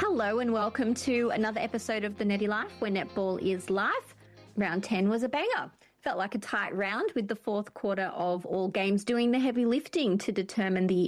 Hello and welcome to another episode of The Netty Life, where netball is life. Round 10 was a banger. Felt like a tight round with the fourth quarter of all games doing the heavy lifting to determine the